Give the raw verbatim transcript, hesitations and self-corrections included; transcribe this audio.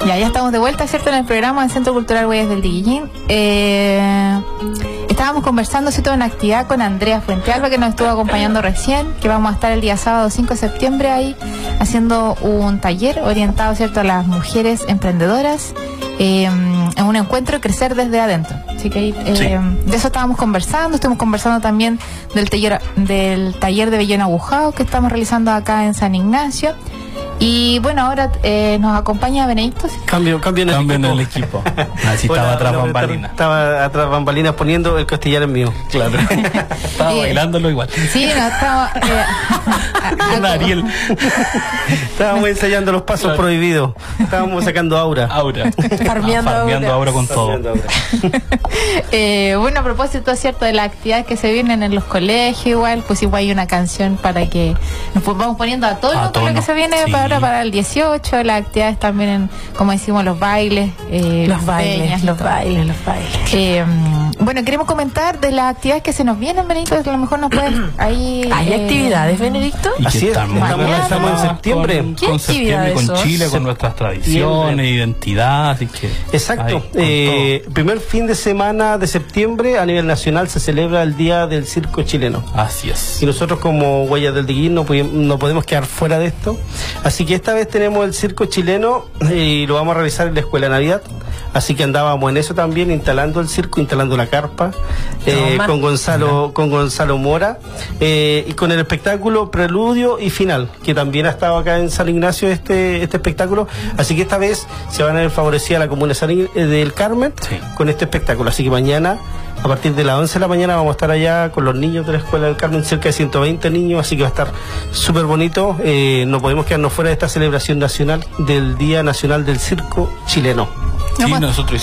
Ya, ya estamos de vuelta, ¿cierto? En el programa del Centro Cultural Huellas del Diguillín. Eh, estábamos conversando, ¿cierto? En actividad con Andrea Fuentealba, que nos estuvo acompañando recién, que vamos a estar el día sábado cinco de septiembre ahí haciendo un taller orientado, ¿cierto? A las mujeres emprendedoras, eh, en un encuentro Crecer desde Adentro. Así que ahí, eh, sí. de eso estábamos conversando. Estuvimos conversando también del taller, del taller de vellón agujado que estamos realizando acá en San Ignacio. Y bueno, ahora eh, nos acompaña Benedicto. Cambio, cambio en el cambio equipo. En el equipo. Así bueno, estaba atrás bambalinas. Estaba atrás bambalinas poniendo el costillar en mío. Claro. Estaba eh, bailándolo igual. Sí, no, estaba... Eh, Con Ariel. Estábamos ensayando los pasos claro. prohibidos. Estábamos sacando aura. Aura. Farmeando ah, aura. aura con Farmeando todo. Aura. eh, bueno, a propósito, ¿cierto? De las actividades que se vienen en los colegios, igual, pues igual hay una canción para que nos vamos poniendo a tono, a todo lo que se viene sí. para para el dieciocho, las actividades también, en, como decimos, los bailes. Eh, los bailes, peñas, los bailes, los bailes. Eh, bueno, queremos comentar de las actividades que se nos vienen, Benedicto, a lo mejor nos puedes ahí... ¿Hay eh, actividades, Benedicto? Así es, estamos, estamos en septiembre. Con, ¿Qué con septiembre, con sos? Chile, con nuestras tradiciones, identidad, así que... Exacto. Eh, primer fin de semana de septiembre a nivel nacional se celebra el Día del Circo Chileno. Así es. Y nosotros como Huellas del Diguillín no, no podemos quedar fuera de esto. Así que esta vez tenemos el circo chileno y lo vamos a realizar en la Escuela Navidad. Así que andábamos en eso también, instalando el circo, instalando la carpa, eh, con Gonzalo, con Gonzalo Mora, eh, y con el espectáculo Preludio y Final, que también ha estado acá en San Ignacio este, este espectáculo. Así que esta vez se van a ver favorecida la comuna de San Ig- del Carmen sí. con este espectáculo. Así que mañana, a partir de las once de la mañana, vamos a estar allá con los niños de la Escuela del Carmen, cerca de ciento veinte niños, así que va a estar súper bonito. Eh, no podemos quedarnos fuera de esta celebración nacional del Día Nacional del Circo Chileno. Sí, nosotros